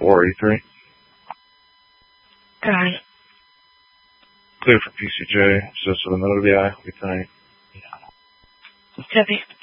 483. Got it. Clear for PCJ, just with a note of the eye, we think. Copy.